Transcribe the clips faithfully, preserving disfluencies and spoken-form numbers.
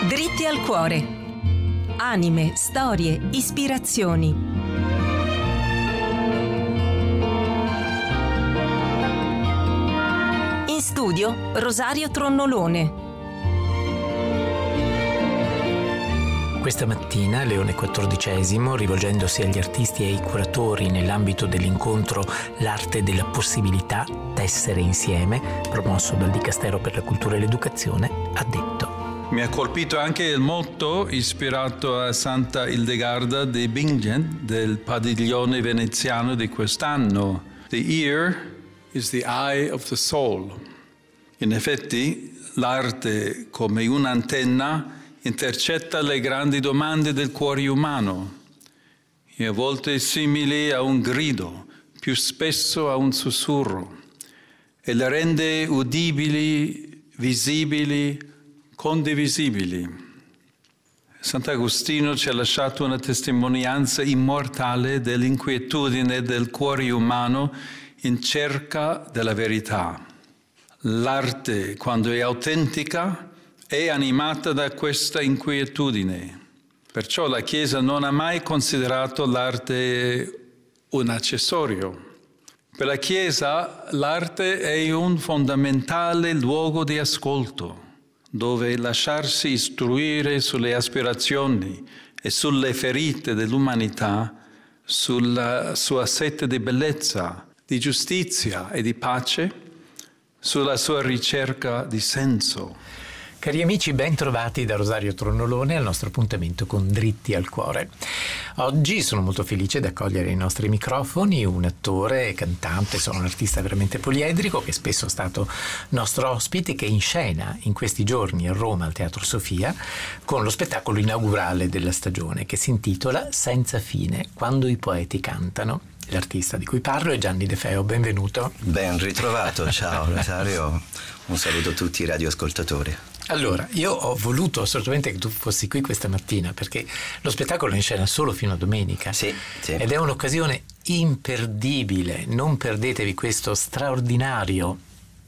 Dritti al cuore. Anime, storie, ispirazioni. In studio Rosario Tronnolone. Questa mattina Leone quattordicesimo, rivolgendosi agli artisti e ai curatori nell'ambito dell'incontro L'arte della possibilità d'essere insieme, promosso dal Dicastero per la Cultura e l'Educazione, ha detto: mi ha colpito anche il motto ispirato a Santa Ildegarda di Bingen del padiglione veneziano di quest'anno. The ear is the eye of the soul. In effetti, l'arte come un'antenna intercetta le grandi domande del cuore umano, e a volte simili a un grido, più spesso a un sussurro, e le rende udibili, visibili, condivisibili. Sant'Agostino ci ha lasciato una testimonianza immortale dell'inquietudine del cuore umano in cerca della verità. L'arte, quando è autentica, è animata da questa inquietudine. Perciò la Chiesa non ha mai considerato l'arte un accessorio. Per la Chiesa l'arte è un fondamentale luogo di ascolto, dove lasciarsi istruire sulle aspirazioni e sulle ferite dell'umanità, sulla sua sete di bellezza, di giustizia e di pace, sulla sua ricerca di senso. Cari amici, ben trovati da Rosario Tronnolone al nostro appuntamento con Dritti al Cuore. Oggi sono molto felice di accogliere ai nostri microfoni un attore, cantante, insomma un artista veramente poliedrico che spesso è stato nostro ospite, che inscena in questi giorni a Roma al Teatro Sofia con lo spettacolo inaugurale della stagione che si intitola Senza fine, quando i poeti cantano. L'artista di cui parlo è Gianni De Feo, benvenuto. Ben ritrovato, ciao Rosario, un saluto a tutti i radioascoltatori. Allora, io ho voluto assolutamente che tu fossi qui questa mattina perché lo spettacolo è in scena solo fino a domenica. Sì, sì. Ed è un'occasione imperdibile, non perdetevi questo straordinario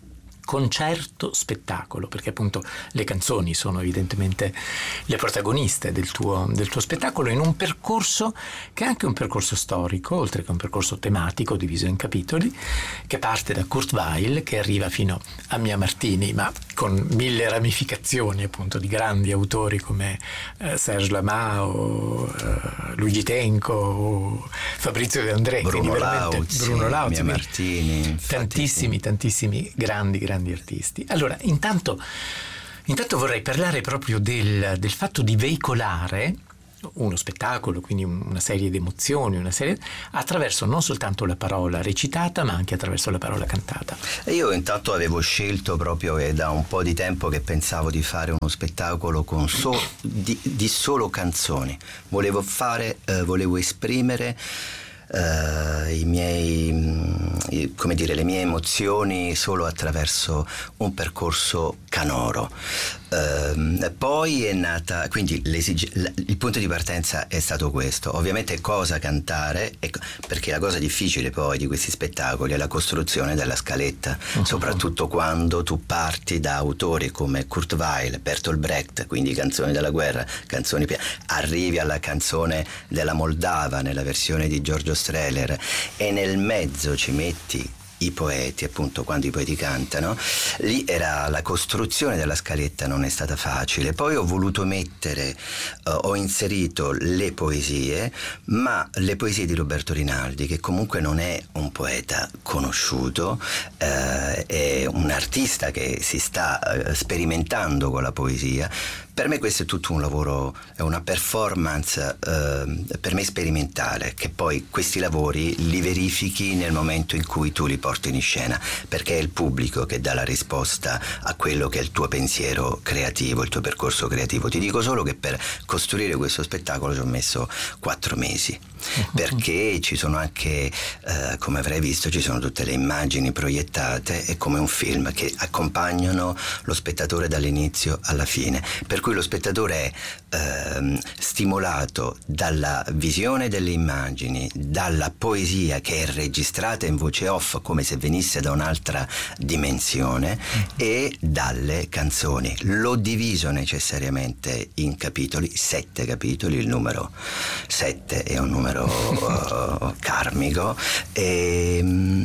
concerto spettacolo, perché appunto le canzoni sono evidentemente le protagoniste del tuo, del tuo spettacolo, in un percorso che è anche un percorso storico, oltre che un percorso tematico diviso in capitoli, che parte da Kurt Weill, che arriva fino a Mia Martini, ma con mille ramificazioni appunto di grandi autori come eh, Serge Lama o eh, Luigi Tenco o Fabrizio De André, Bruno Lauzi, Bruno Lauzi, Mia Martini, infatti, tantissimi, sì. tantissimi grandi, grandi artisti. Allora, intanto, intanto vorrei parlare proprio del, del fatto di veicolare uno spettacolo, quindi una serie di emozioni, una serie attraverso non soltanto la parola recitata, ma anche attraverso la parola cantata. E io intanto avevo scelto proprio, è da un po' di tempo che pensavo di fare uno spettacolo con so, di, di solo canzoni. Volevo fare, eh, volevo esprimere Uh, i miei, mh, come dire, le mie emozioni solo attraverso un percorso canoro. Uh, poi è nata, quindi il punto di partenza è stato questo. Ovviamente cosa cantare, ecco, perché la cosa difficile poi di questi spettacoli è la costruzione della scaletta, uh-huh. soprattutto quando tu parti da autori come Kurt Weill, Bertolt Brecht, quindi canzoni della guerra, canzoni, arrivi alla canzone della Moldava nella versione di Giorgio Strehler e nel mezzo ci metti i poeti, appunto, quando i poeti cantano. Lì era la costruzione della scaletta, non è stata facile. Poi ho voluto mettere, uh, ho inserito le poesie, ma le poesie di Roberto Rinaldi, che comunque non è un poeta conosciuto, uh, è un artista che si sta uh, sperimentando con la poesia. Per me questo è tutto un lavoro, è una performance eh, per me sperimentale, che poi questi lavori li verifichi nel momento in cui tu li porti in scena, perché è il pubblico che dà la risposta a quello che è il tuo pensiero creativo, il tuo percorso creativo. Ti dico solo che per costruire questo spettacolo ci ho messo quattro mesi, perché ci sono anche, eh, come avrai visto, ci sono tutte le immagini proiettate, è come un film che accompagnano lo spettatore dall'inizio alla fine, per cui cui lo spettatore è ehm, stimolato dalla visione delle immagini, dalla poesia che è registrata in voce off come se venisse da un'altra dimensione, mm. e dalle canzoni. L'ho diviso necessariamente in capitoli, sette capitoli, il numero sette è un numero uh, karmico, e,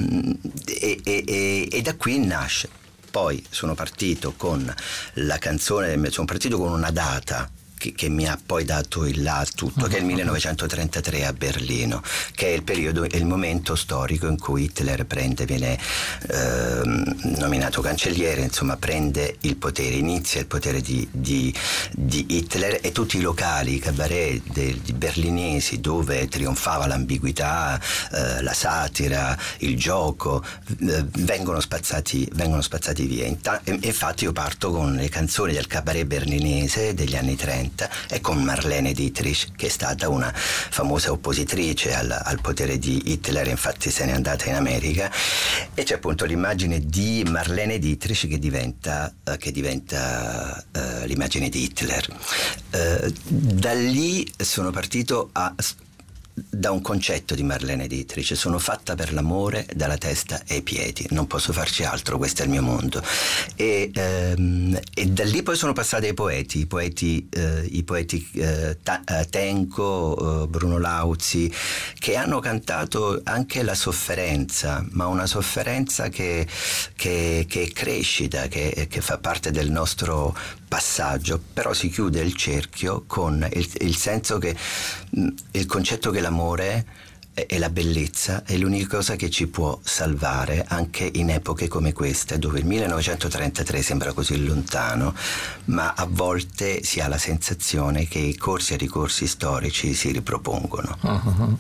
e, e, e da qui nasce. Poi sono partito con la canzone, sono partito con una data che, che mi ha poi dato il là tutto, che è il millenovecentotrentatré a Berlino, che è il periodo, è il momento storico in cui Hitler prende, viene eh, nominato cancelliere, insomma prende il potere, inizia il potere di, di, di Hitler, e tutti i locali, i cabaret dei berlinesi dove trionfava l'ambiguità, eh, la satira, il gioco, eh, vengono spazzati, vengono spazzati via. Inta- infatti io parto con le canzoni del cabaret berlinese degli anni trenta e con Marlene Dietrich, che è stata una famosa oppositrice al, al potere di Hitler, infatti se n'è andata in America, e c'è appunto l'immagine di Marlene Dietrich che diventa, uh, che diventa uh, l'immagine di Hitler. Uh, da lì sono partito a da un concetto di Marlene Dietrich: sono fatta per l'amore dalla testa ai piedi, non posso farci altro, questo è il mio mondo. E, ehm, e da lì poi sono passati ai poeti, i poeti, eh, i poeti eh, ta- Tenco, eh, Bruno Lauzi, che hanno cantato anche la sofferenza, ma una sofferenza che, che, che è crescita, che, che fa parte del nostro passaggio, però si chiude il cerchio con il, il senso che il concetto che l'amore e la bellezza è l'unica cosa che ci può salvare anche in epoche come queste, dove il millenovecentotrentatré sembra così lontano, ma a volte si ha la sensazione che i corsi e ricorsi storici si ripropongono. Uh-huh.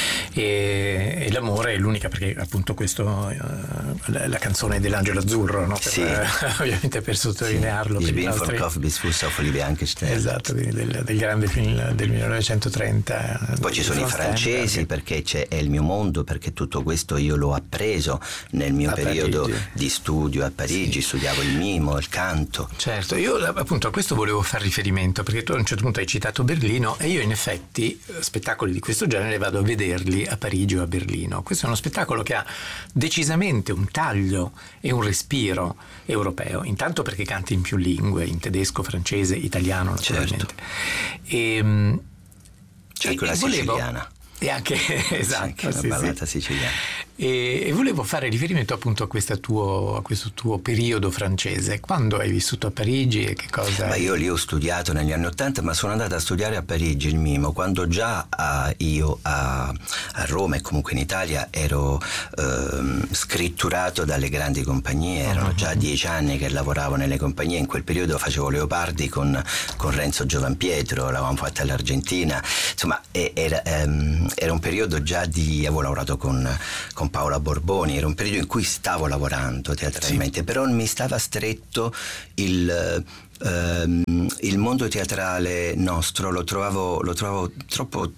E, e l'amore è l'unica, perché appunto questo uh, la, la canzone dell'Angelo Azzurro, no? Per, sì. uh, ovviamente per sottolinearlo. Sì. Per Ich bin altri... von Kopf bis Fuß auf Olive Ankenstein. Esatto, del, del grande film del millenovecentotrenta. Poi ci sono i francesi, Stern, perché c'è È il mio mondo, perché tutto questo io l'ho appreso nel mio a periodo Parigi. Di studio a Parigi, sì. Studiavo il mimo, il canto. Certo, io appunto a questo volevo fare riferimento, perché tu a un certo punto hai citato Berlino, e io in effetti spettacoli di questo genere vado a vederli a Parigi o a Berlino. Questo è uno spettacolo che ha decisamente un taglio e un respiro europeo, intanto perché canti in più lingue, in tedesco, francese, italiano naturalmente. Certo. E, c'è anche la volevo... siciliana. E anche, esatto, anche una sì, ballata sì. siciliana. E, e volevo fare riferimento appunto a, questa tuo, a questo tuo periodo francese. Quando hai vissuto a Parigi e che cosa? Ma io lì ho studiato negli anni Ottanta, ma sono andata a studiare a Parigi il mimo quando già a, io a, a Roma e comunque in Italia ero eh, scritturato dalle grandi compagnie. Erano uh-huh. già dieci anni che lavoravo nelle compagnie. In quel periodo facevo Leopardi con, con Renzo Giovanpietro, l'avevamo fatta all'Argentina. Insomma, era, ehm, era un periodo già di... avevo lavorato con, con Paola Borboni, era un periodo in cui stavo lavorando teatralmente, sì. Però mi stava stretto il, ehm, il mondo teatrale nostro, lo trovavo, lo trovavo troppo...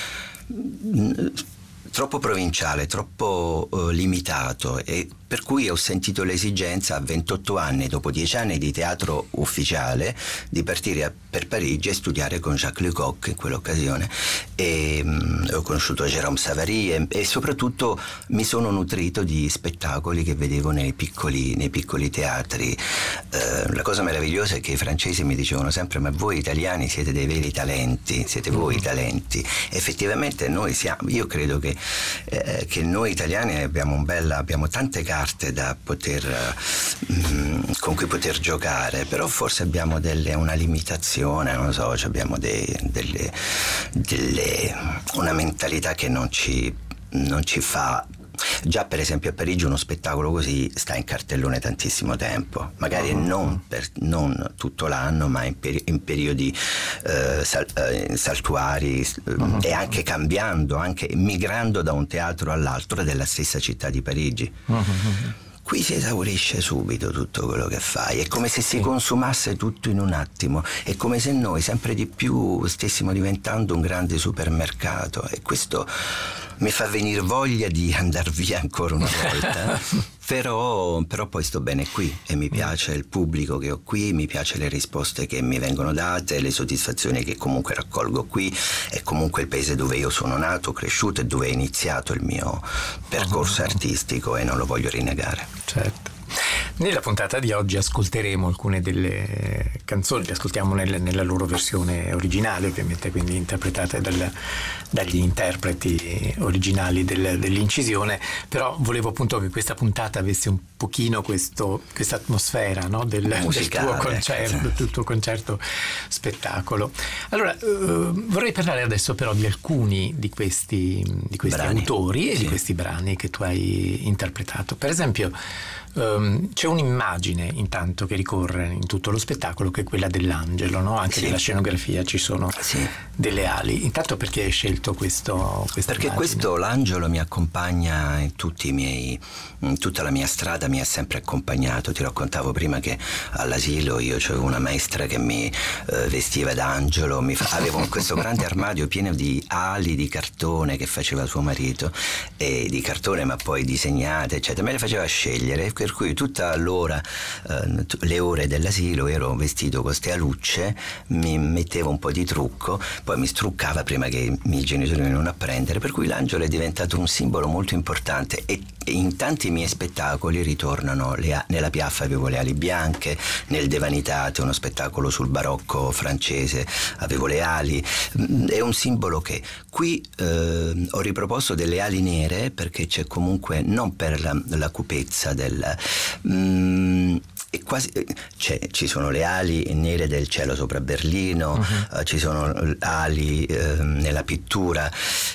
troppo provinciale, troppo uh, limitato, e per cui ho sentito l'esigenza a ventotto anni, dopo dieci anni di teatro ufficiale, di partire a, per Parigi e studiare con Jacques Lecoq in quell'occasione. E, um, ho conosciuto Jérôme Savary e, e soprattutto mi sono nutrito di spettacoli che vedevo nei piccoli, nei piccoli teatri. Uh, la cosa meravigliosa è che i francesi mi dicevano sempre: ma voi italiani siete dei veri talenti, siete voi i talenti. Effettivamente noi siamo, io credo che Eh, che noi italiani abbiamo un bella, abbiamo tante carte da poter mh, con cui poter giocare, però forse abbiamo delle, una limitazione, non so, abbiamo dei, delle, delle, una mentalità che non ci, non ci fa. Già per esempio a Parigi uno spettacolo così sta in cartellone tantissimo tempo, magari uh-huh. non, per, non tutto l'anno, ma in, peri- in periodi eh, sal- eh, saltuari uh-huh. e anche cambiando, anche migrando da un teatro all'altro della stessa città di Parigi. Uh-huh. Qui si esaurisce subito tutto quello che fai, è come se si consumasse tutto in un attimo, è come se noi sempre di più stessimo diventando un grande supermercato, e questo mi fa venire voglia di andar via ancora una volta. Però, però poi sto bene qui e mi piace il pubblico che ho qui, mi piace le risposte che mi vengono date, le soddisfazioni che comunque raccolgo qui, è comunque il paese dove io sono nato, cresciuto e dove è iniziato il mio percorso artistico, e non lo voglio rinnegare. Certo. Nella puntata di oggi ascolteremo alcune delle canzoni, le ascoltiamo nel, nella loro versione originale, ovviamente, quindi interpretate dal, dagli interpreti originali del, dell'incisione, però volevo appunto che questa puntata avesse un pochino questo, questa atmosfera, no? del, del tuo concerto, del tuo concerto spettacolo. Allora, eh, vorrei parlare adesso però di alcuni di questi, di questi autori e sì. di questi brani che tu hai interpretato. Per esempio, Um, c'è un'immagine intanto che ricorre in tutto lo spettacolo, che è quella dell'angelo, no? Anche sì. nella scenografia ci sono sì. delle ali. Intanto perché hai scelto questo? Perché immagine? Questo, l'angelo, mi accompagna in tutti i miei, in tutta la mia strada, mi ha sempre accompagnato. Ti raccontavo prima che all'asilo io avevo una maestra che mi eh, vestiva d'angelo, mi fa, avevo questo grande armadio pieno di ali di cartone che faceva suo marito, e di cartone ma poi disegnate eccetera, me le faceva scegliere, per cui tutta l'ora, eh, le ore dell'asilo ero vestito con queste alucce, mi mettevo un po' di trucco, poi mi struccava prima che i miei genitori venivano a prendere, per cui l'angelo è diventato un simbolo molto importante, e in tanti miei spettacoli ritornano le, nella Piaffa avevo le ali bianche, nel De Vanitate, uno spettacolo sul barocco francese, avevo le ali, è un simbolo che qui eh, ho riproposto delle ali nere, perché c'è comunque, non per la, la cupezza del mm, e quasi c'è, ci sono le ali nere del cielo sopra Berlino, uh-huh. uh, ci sono ali uh, nella pittura,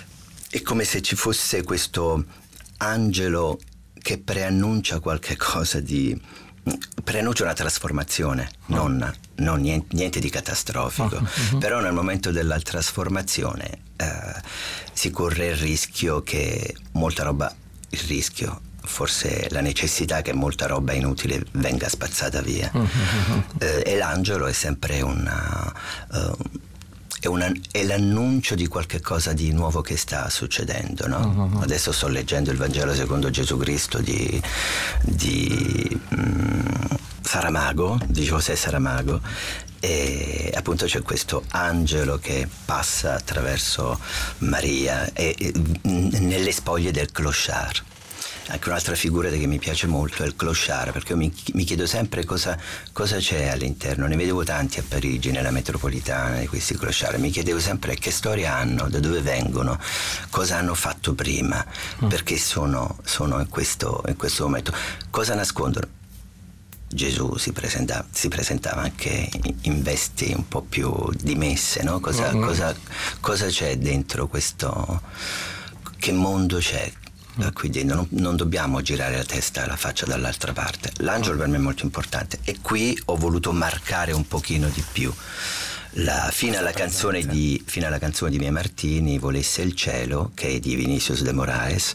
è come se ci fosse questo angelo che preannuncia qualche cosa di preannuncia una trasformazione, uh-huh. non, non niente, niente di catastrofico, uh-huh. però nel momento della trasformazione uh, si corre il rischio che molta roba, il rischio forse la necessità che molta roba inutile venga spazzata via. Uh-huh. Eh, e l'angelo è sempre una, uh, è, una, è l'annuncio di qualche cosa di nuovo che sta succedendo, no? Uh-huh. Adesso sto leggendo il Vangelo secondo Gesù Cristo di, di um, Saramago, di José Saramago, e appunto c'è questo angelo che passa attraverso Maria e, e, nelle spoglie del clochard. Anche un'altra figura che mi piace molto è il clochard, perché io mi, mi chiedo sempre cosa, cosa c'è all'interno. Ne vedevo tanti a Parigi, nella metropolitana, di questi clochard. Mi chiedevo sempre che storia hanno, da dove vengono, cosa hanno fatto prima, mm. perché sono, sono in, questo, in questo momento, cosa nascondono. Gesù si presentava, si presentava anche in vesti un po' più dimesse, no? Cosa, mm. cosa, cosa c'è dentro questo, che mondo c'è? Quindi non, non dobbiamo girare la testa, la faccia dall'altra parte. L'angelo per me è molto importante, e qui ho voluto marcare un pochino di più la, fino, alla canzone di, fino alla canzone di Mia Martini, Volesse il cielo, che è di Vinicius de Moraes,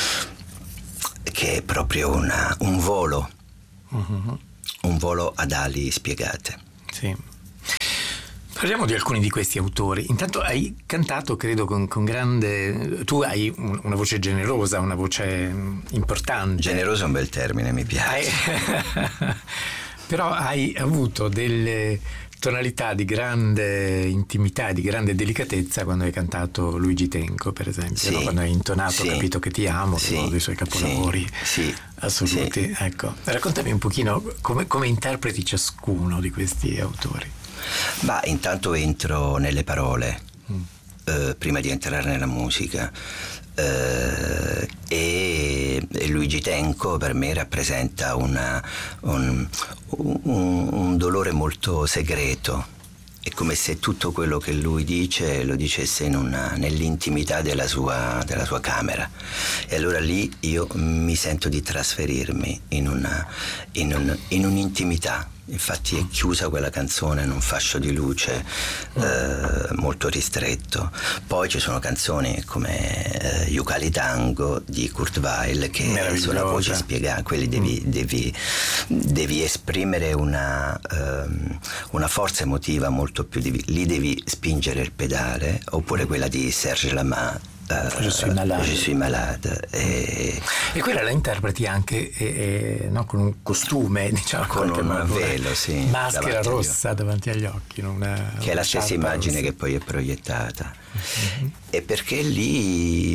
che è proprio una, un volo uh-huh. un volo ad ali spiegate. Sì. Parliamo di alcuni di questi autori. Intanto hai cantato, credo, con, con grande... Tu hai una voce generosa, una voce importante. Generosa è un bel termine, mi piace. Hai... Però hai avuto delle tonalità di grande intimità e di grande delicatezza quando hai cantato Luigi Tenco, per esempio, sì, no? Quando hai intonato sì, Ho capito che ti amo, sì, uno dei suoi capolavori sì, assoluti. Sì. Ecco, raccontami un pochino come, come interpreti ciascuno di questi autori. Ma intanto entro nelle parole mm. eh, prima di entrare nella musica, eh, e, e Luigi Tenco per me rappresenta una, un, un, un dolore molto segreto. È come se tutto quello che lui dice lo dicesse in una, nell'intimità della sua, della sua camera, e allora lì io mi sento di trasferirmi in, una, in, un, in un'intimità. Infatti è chiusa quella canzone in un fascio di luce eh, molto ristretto. Poi ci sono canzoni come eh, Yukali Tango di Kurt Weill, che sono una voce spiegata, quelli devi, mm. devi, devi esprimere una, um, una forza emotiva molto più, devi, lì devi spingere il pedale. Oppure quella di Serge Lama, Uh, Je suis malade. Je suis malade. E, e quella la interpreti anche e, e, no, con un costume, diciamo, con un modo, velo, sì, maschera rossa davanti agli occhi, una, che è la stessa immagine rossa che poi è proiettata. Mm-hmm. E perché lì,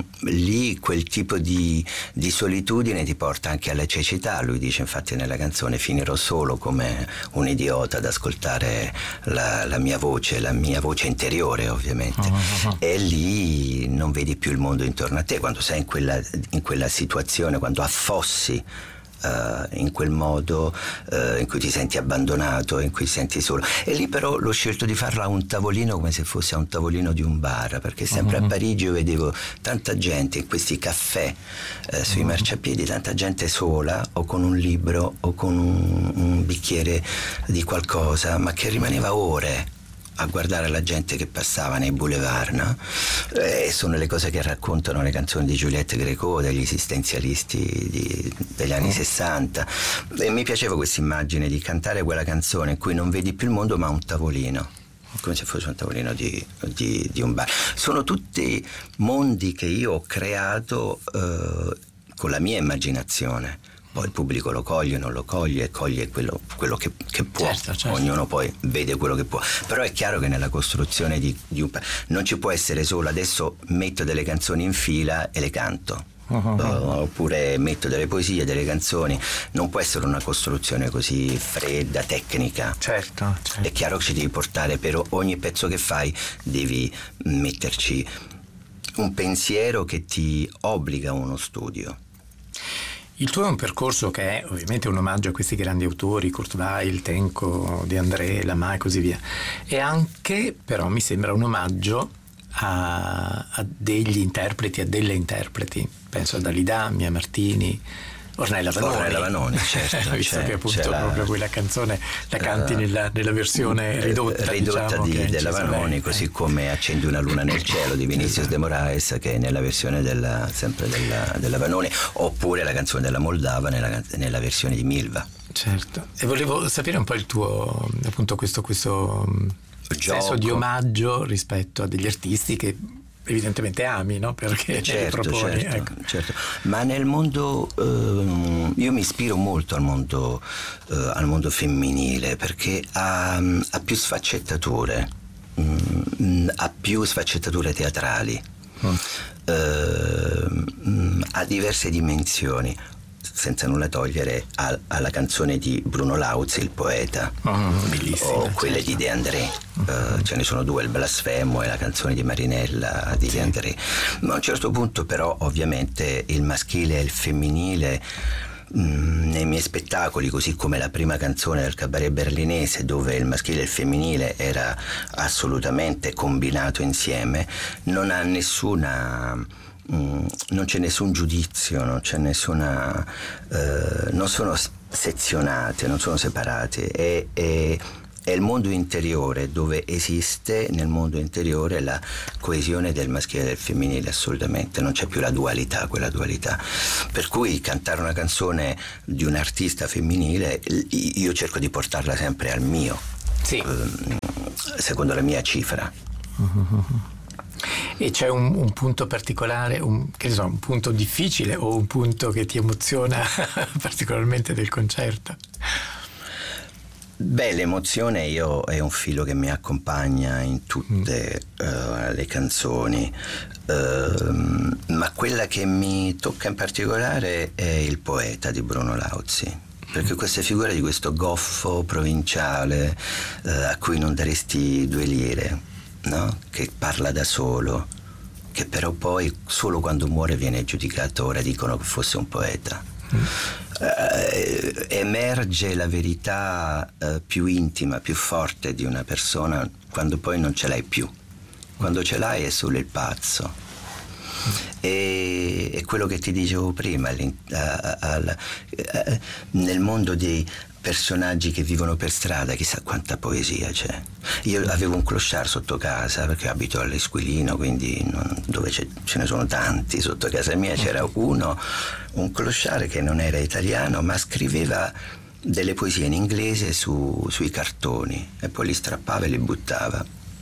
lì quel tipo di, di solitudine ti porta anche alla cecità. Lui dice infatti nella canzone: finirò solo come un idiota ad ascoltare la, la mia voce, la mia voce interiore, ovviamente. Uh-huh. E lì non vedi più il mondo intorno a te, quando sei in quella, in quella situazione, quando affossi Uh, in quel modo uh, in cui ti senti abbandonato, in cui ti senti solo. E lì però l'ho scelto di farla a un tavolino, come se fosse a un tavolino di un bar, perché sempre uh-huh. a Parigi io vedevo tanta gente in questi caffè uh, sui uh-huh. marciapiedi, tanta gente sola o con un libro o con un, un bicchiere di qualcosa, ma che rimaneva ore a guardare la gente che passava nei boulevard, no? E sono le cose che raccontano le canzoni di Juliette Gréco, degli esistenzialisti di, degli anni sessanta. E mi piaceva questa immagine di cantare quella canzone in cui non vedi più il mondo ma un tavolino, come se fosse un tavolino di, di, di un bar. Sono tutti mondi che io ho creato eh, con la mia immaginazione. Poi il pubblico lo coglie, non lo coglie, coglie quello, quello che, che può. Certo, certo. Ognuno poi vede quello che può. Però è chiaro che nella costruzione di, di un non ci può essere solo adesso metto delle canzoni in fila e le canto. Uh-huh. Oppure metto delle poesie, delle canzoni. Non può essere una costruzione così fredda, tecnica. Certo, certo. È chiaro che ci devi portare, per ogni pezzo che fai devi metterci un pensiero che ti obbliga a uno studio. Il tuo è un percorso che è ovviamente un omaggio a questi grandi autori, Kurt Weill, Tenco, De André, Lama e così via. E anche, però, mi sembra un omaggio a, a degli interpreti, a delle interpreti. Penso a Dalida, Mia Martini, Ornella Vanoni. Ornella Vanoni, certo. Visto c'è, che appunto proprio la, quella canzone la canti uh, nella, nella versione ridotta, ridotta diciamo, di, della Vanoni, così eh. come Accendi una luna nel cielo di Vinicius de Moraes, che è nella versione della, sempre della, della Vanoni, oppure la canzone della Moldava nella, nella versione di Milva. Certo. E volevo sapere un po' il tuo, appunto, questo, questo senso di omaggio rispetto a degli artisti che evidentemente ami, no? Perché certo, proponi, certo, ecco. certo. Ma nel mondo eh, io mi ispiro molto al mondo eh, al mondo femminile, perché ha, ha più sfaccettature, mh, ha più sfaccettature teatrali, mm. eh, ha diverse dimensioni, senza nulla togliere a, alla canzone di Bruno Lauzi, il poeta, oh, bellissima, o quelle certo. di De André. Uh, ce ne sono due, il Blasfemo e la canzone di Marinella di sì. De André. Ma a un certo punto però ovviamente il maschile e il femminile mh, nei miei spettacoli, così come la prima canzone del cabaret berlinese, dove il maschile e il femminile era assolutamente combinato insieme, non ha nessuna Mm, non c'è nessun giudizio, non c'è nessuna eh, non sono sezionate, non sono separate, è, è, è il mondo interiore dove esiste, nel mondo interiore, la coesione del maschile e del femminile, assolutamente non c'è più la dualità, quella dualità, per cui cantare una canzone di un artista femminile io cerco di portarla sempre al mio, sì. eh, secondo la mia cifra. Uh-huh. E c'è un, un punto particolare, un, che ne so, un punto difficile o un punto che ti emoziona particolarmente del concerto? Beh, l'emozione io è un filo che mi accompagna in tutte mm. uh, le canzoni, uh, ma quella che mi tocca in particolare è Il poeta di Bruno Lauzi, perché questa figura di questo goffo provinciale uh, a cui non daresti due lire, no? Che parla da solo, che però poi solo quando muore viene giudicato, ora dicono che fosse un poeta. Mm. Eh, emerge la verità eh, più intima, più forte di una persona quando poi non ce l'hai più, quando ce l'hai è solo il pazzo. Mm. E, e quello che ti dicevo prima, a, a, a, a, nel mondo dei personaggi che vivono per strada, chissà quanta poesia c'è. Io avevo un clochard sotto casa, perché abito all'Esquilino, quindi non, dove ce ne sono tanti sotto casa mia, c'era uno, un clochard che non era italiano, ma scriveva delle poesie in inglese su, sui cartoni e poi li strappava e li buttava.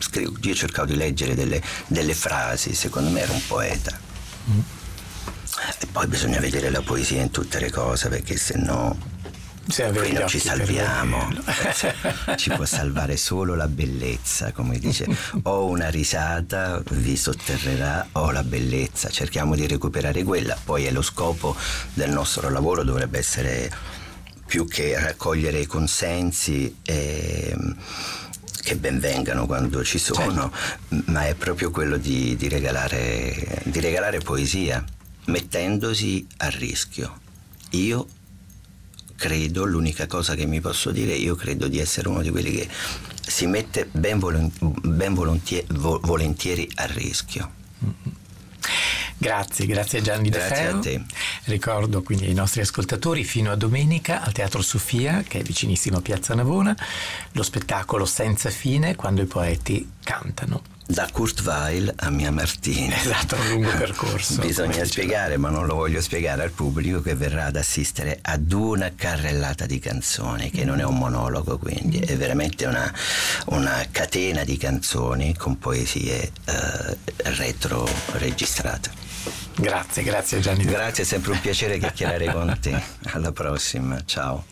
scrivo, io cercavo di leggere delle, delle frasi, secondo me era un poeta. Mm. E poi bisogna vedere la poesia in tutte le cose, perché se no qui non ci salviamo. Ci può salvare solo la bellezza, come dice, o una risata vi sotterrerà o la bellezza, cerchiamo di recuperare quella. Poi è lo scopo del nostro lavoro, dovrebbe essere più che raccogliere i consensi e che ben vengano quando ci sono, certo. Ma è proprio quello di, di regalare di regalare poesia, mettendosi a rischio. Io credo, l'unica cosa che mi posso dire, io credo di essere uno di quelli che si mette ben, volont- ben volontieri, vo- volentieri a rischio. Mm-hmm. Grazie, grazie a Gianni Grazie De Feo. a te. Ricordo quindi ai nostri ascoltatori, fino a domenica al Teatro Sofia, che è vicinissimo a Piazza Navona, lo spettacolo Senza fine, quando i poeti cantano. Da Kurt Weill a Mia Martina. Esatto, un lungo percorso. Bisogna spiegare, ma non lo voglio spiegare al pubblico che verrà ad assistere ad una carrellata di canzoni, che non è un monologo, quindi è veramente una, una catena di canzoni con poesie eh, retro registrate. Grazie, grazie Gianni. Grazie, è sempre un piacere chiacchierare con te. Alla prossima, ciao.